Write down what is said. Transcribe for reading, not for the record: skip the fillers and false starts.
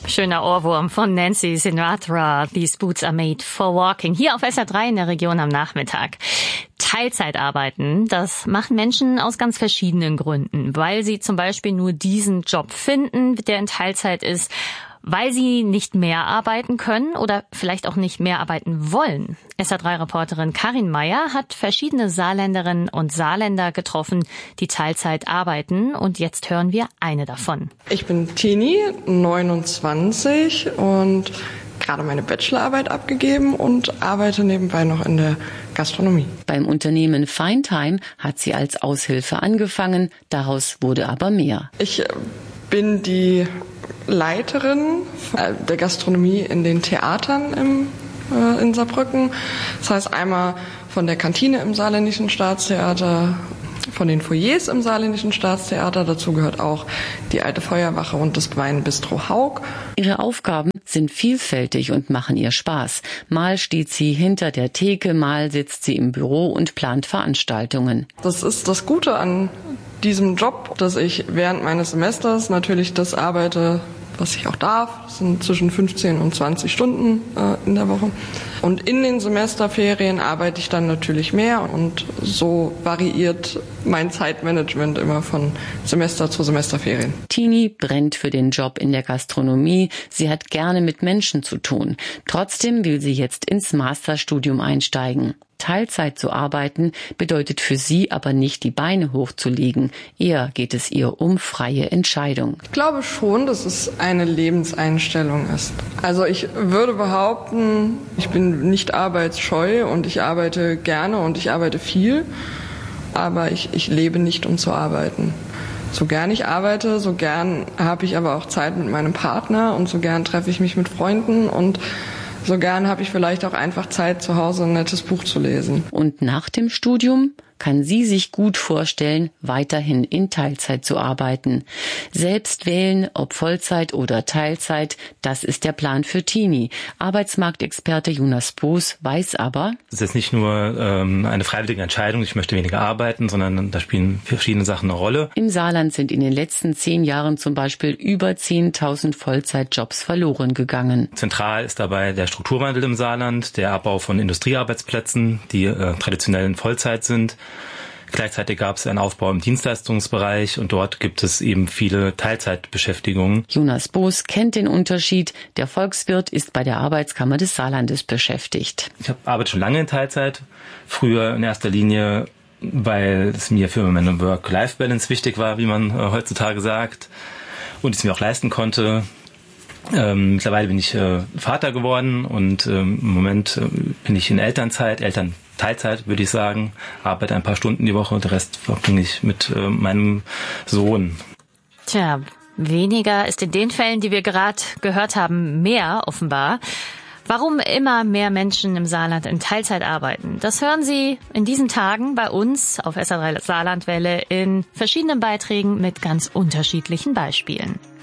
Schöner Ohrwurm von Nancy Sinatra. These boots are made for walking. Hier auf SR3 in der Region am Nachmittag. Teilzeit arbeiten, das machen Menschen aus ganz verschiedenen Gründen. Weil sie zum Beispiel nur diesen Job finden, der in Teilzeit ist, weil sie nicht mehr arbeiten können oder vielleicht auch nicht mehr arbeiten wollen. SR3-Reporterin Karin Meyer hat verschiedene Saarländerinnen und Saarländer getroffen, die Teilzeit arbeiten. Und jetzt hören wir eine davon. Ich bin Tini, 29 und gerade meine Bachelorarbeit abgegeben und arbeite nebenbei noch in der Gastronomie. Beim Unternehmen Feintime hat sie als Aushilfe angefangen, daraus wurde aber mehr. Ich bin die Leiterin der Gastronomie in den Theatern in Saarbrücken. Das heißt einmal von der Kantine im Saarländischen Staatstheater, von den Foyers im Saarländischen Staatstheater. Dazu gehört auch die Alte Feuerwache und das Weinbistro Haug. Ihre Aufgaben sind vielfältig und machen ihr Spaß. Mal steht sie hinter der Theke, mal sitzt sie im Büro und plant Veranstaltungen. Das ist das Gute an diesem Job, dass ich während meines Semesters natürlich das arbeite, was ich auch darf. Das sind zwischen 15 und 20 Stunden in der Woche. Und in den Semesterferien arbeite ich dann natürlich mehr und so variiert mein Zeitmanagement immer von Semester zu Semesterferien. Tini brennt für den Job in der Gastronomie. Sie hat gerne mit Menschen zu tun. Trotzdem will sie jetzt ins Masterstudium einsteigen. Teilzeit zu arbeiten bedeutet für sie aber nicht, die Beine hochzulegen. Eher geht es ihr um freie Entscheidung. Ich glaube schon, dass es eine Lebenseinstellung ist. Also ich würde behaupten, ich bin nicht arbeitsscheu und ich arbeite gerne und ich arbeite viel, aber ich lebe nicht, um zu arbeiten. So gern ich arbeite, so gern habe ich aber auch Zeit mit meinem Partner und so gern treffe ich mich mit Freunden und so gern habe ich vielleicht auch einfach Zeit, zu Hause ein nettes Buch zu lesen. Und nach dem Studium kann sie sich gut vorstellen, weiterhin in Teilzeit zu arbeiten. Selbst wählen, ob Vollzeit oder Teilzeit, das ist der Plan für Tini. Arbeitsmarktexperte Jonas Boos weiß aber: Es ist nicht nur eine freiwillige Entscheidung, ich möchte weniger arbeiten, sondern da spielen verschiedene Sachen eine Rolle. Im Saarland sind in den letzten 10 Jahren zum Beispiel über 10.000 Vollzeitjobs verloren gegangen. Zentral ist dabei der Strukturwandel im Saarland, der Abbau von Industriearbeitsplätzen, die traditionell in Vollzeit sind. Gleichzeitig gab es einen Aufbau im Dienstleistungsbereich und dort gibt es eben viele Teilzeitbeschäftigungen. Jonas Boos kennt den Unterschied. Der Volkswirt ist bei der Arbeitskammer des Saarlandes beschäftigt. Ich arbeite schon lange in Teilzeit, früher in erster Linie, weil es mir für meine Work-Life-Balance wichtig war, wie man heutzutage sagt, und ich es mir auch leisten konnte. Mittlerweile bin ich Vater geworden und im Moment bin ich in Teilzeit, würde ich sagen, arbeite ein paar Stunden die Woche und den Rest verbringe ich mit meinem Sohn. Tja, weniger ist in den Fällen, die wir gerade gehört haben, mehr offenbar. Warum immer mehr Menschen im Saarland in Teilzeit arbeiten, das hören Sie in diesen Tagen bei uns auf SR3 Saarlandwelle in verschiedenen Beiträgen mit ganz unterschiedlichen Beispielen.